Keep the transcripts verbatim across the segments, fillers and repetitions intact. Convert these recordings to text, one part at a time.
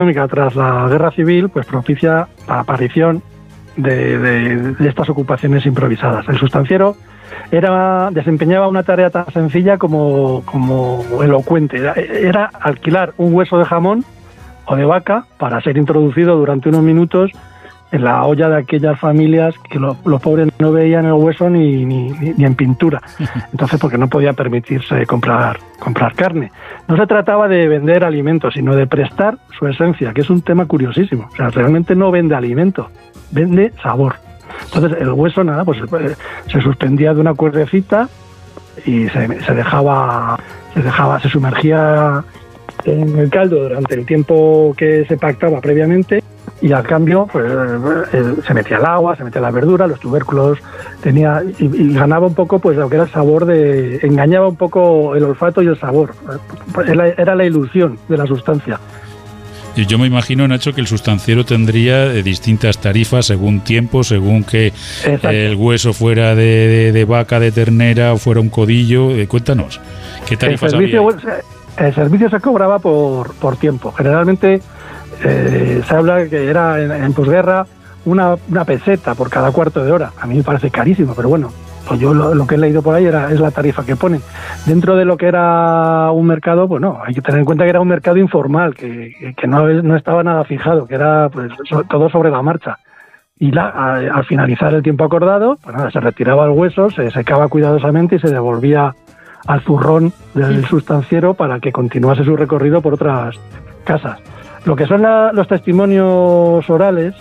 económica tras la guerra civil pues propicia la aparición de, de, de estas ocupaciones improvisadas. El sustanciero era desempeñaba una tarea tan sencilla como, como elocuente. Era, era alquilar un hueso de jamón o de vaca para ser introducido durante unos minutos en la olla de aquellas familias que lo, los pobres no veían el hueso ni, ni, ni en pintura. Entonces, porque no podían permitirse comprar, comprar carne. No se trataba de vender alimentos, sino de prestar su esencia, que es un tema curiosísimo. O sea, realmente no vende alimento, vende sabor. Entonces, el hueso, nada, pues se suspendía de una cuerdecita y se, se dejaba, se dejaba, se sumergía en el caldo durante el tiempo que se pactaba previamente. Y al cambio, pues eh, se metía el agua, se metía la verdura, los tubérculos, tenía y, y ganaba un poco, pues lo que era el sabor de, engañaba un poco el olfato y el sabor. Era, era la ilusión de la sustancia. Y yo me imagino, Nacho, que el sustanciero tendría eh, distintas tarifas según tiempo, según que eh, el hueso fuera de, de, de vaca, de ternera o fuera un codillo. Eh, cuéntanos, ¿qué tarifas el servicio, había? El servicio se cobraba por, por tiempo. Generalmente eh, se habla que era en, en posguerra una, una peseta por cada cuarto de hora. A mí me parece carísimo, pero bueno, pues yo lo, lo que he leído por ahí era, es la tarifa que ponen. Dentro de lo que era un mercado, pues no, hay que tener en cuenta que era un mercado informal, que, que no, no estaba nada fijado, que era pues todo sobre la marcha. Y la, a, al finalizar el tiempo acordado, pues nada, se retiraba el hueso, se secaba cuidadosamente y se devolvía al zurrón del sustanciero para que continuase su recorrido por otras casas. Lo que son la, los testimonios orales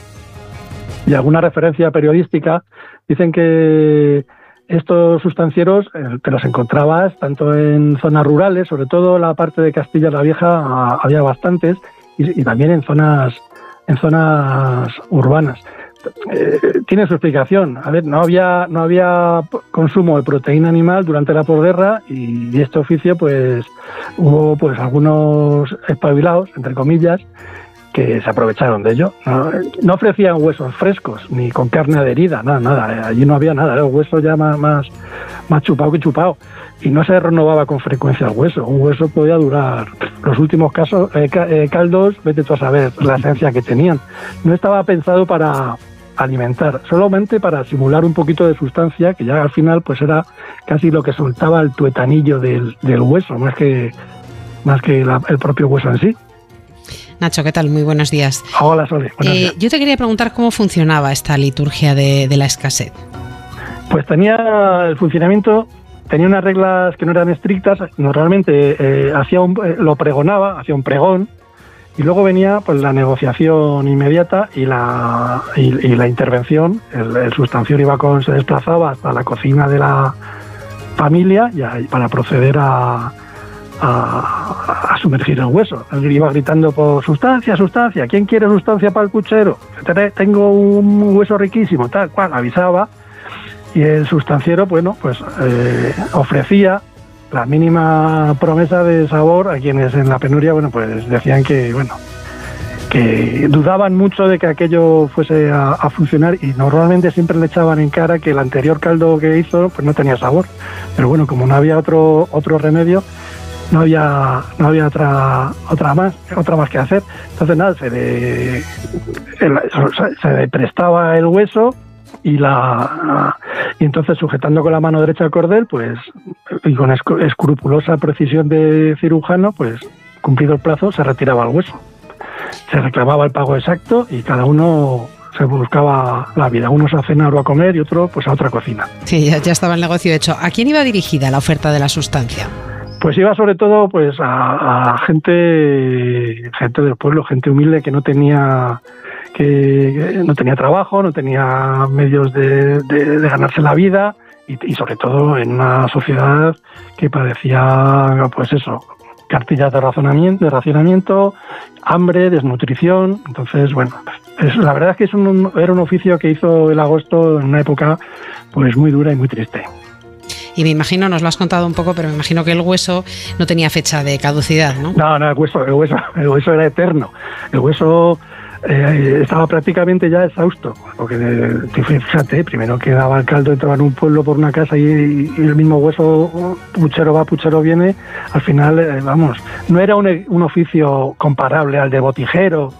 y alguna referencia periodística dicen que estos sustancieros eh, te los encontrabas tanto en zonas rurales, sobre todo en la parte de Castilla la Vieja a, había bastantes, y, y también en zonas en zonas urbanas. Eh, tiene su explicación. A ver, no había no había consumo de proteína animal durante la posguerra y, y este oficio, pues hubo pues algunos espabilados, entre comillas, que se aprovecharon de ello. No, no ofrecían huesos frescos ni con carne adherida, nada, nada. Allí no había nada, era un hueso ya más más más chupado que chupado y no se renovaba con frecuencia el hueso. Un hueso podía durar los últimos casos eh, eh, caldos, vete tú a saber la esencia que tenían. No estaba pensado para alimentar, solamente para simular un poquito de sustancia que ya al final pues era casi lo que soltaba el tuetanillo del, del hueso, más que más que la, el propio hueso en sí. Nacho, ¿qué tal? Muy buenos días. Hola, Sole. Buenos eh, días. Yo te quería preguntar cómo funcionaba esta liturgia de, de la escasez. Pues tenía el funcionamiento, tenía unas reglas que no eran estrictas, normalmente eh, hacía un, eh, lo pregonaba, hacía un pregón, y luego venía pues la negociación inmediata y la y, y la intervención. El, el sustanciero iba con, se desplazaba hasta la cocina de la familia y ahí, para proceder a, a, a sumergir el hueso. Él iba gritando por sustancia, sustancia, ¿quién quiere sustancia para el puchero? Tengo un hueso riquísimo, tal cual, avisaba. Y el sustanciero, bueno, pues eh, ofrecía la mínima promesa de sabor a quienes en la penuria, bueno, pues decían que, bueno, que dudaban mucho de que aquello fuese a, a funcionar y normalmente siempre le echaban en cara que el anterior caldo que hizo, pues no tenía sabor. Pero bueno, como no había otro otro remedio, no había no había otra otra más otra más que hacer. Entonces nada, se le, el, se le prestaba el hueso. Y la y entonces sujetando con la mano derecha el cordel, pues y con escrupulosa precisión de cirujano, pues cumplido el plazo se retiraba el hueso. Se reclamaba el pago exacto y cada uno se buscaba la vida. Unos a cenar o a comer y otro pues a otra cocina. Sí, ya, ya estaba el negocio hecho. ¿A quién iba dirigida la oferta de la sustancia? Pues iba sobre todo pues a, a gente gente del pueblo, gente humilde que no tenía que no tenía trabajo, no tenía medios de, de, de ganarse la vida y, y sobre todo en una sociedad que padecía, pues eso, cartillas de racionamiento, de racionamiento, hambre, desnutrición. Entonces, bueno, es, la verdad es que es un, era un oficio que hizo el agosto en una época pues muy dura y muy triste. Y me imagino, nos lo has contado un poco, pero me imagino que el hueso no tenía fecha de caducidad, ¿no? No, no, el hueso, el hueso, el hueso era eterno. El hueso eh, estaba prácticamente ya exhausto, porque fíjate, primero que daba el caldo, entraba en un pueblo por una casa y, y el mismo hueso, puchero va, puchero viene, al final, eh, vamos, no era un, un oficio comparable al de botijero,